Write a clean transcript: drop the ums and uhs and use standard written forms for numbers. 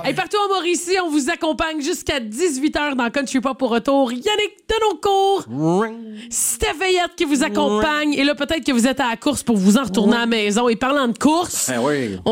Hey, partout en Mauricie, on vous accompagne jusqu'à 18h dans Country Pop au retour. Yannick Denoncourt, Steph Veillette qui vous accompagne. Et là, peut-être que vous êtes à la course pour vous en retourner à la maison. Et parlant de course, oui.